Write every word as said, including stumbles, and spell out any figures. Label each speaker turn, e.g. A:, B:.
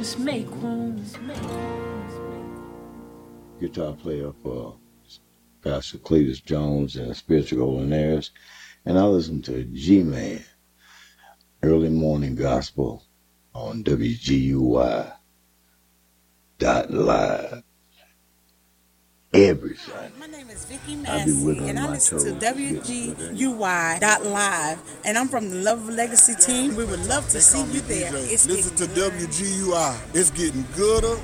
A: Just make room.
B: Guitar player for Pastor Cletus Jones and Spiritual Golden Heirs. And I listen to G-Man, Early Morning Gospel on W G U Y dot live. Every Sunday.
C: My name is Vicky Massey, and I listen to W G U Y dot live, and I'm from the Love Legacy team. We would love to see you there. It's
D: listen to W G U I. It's getting gooder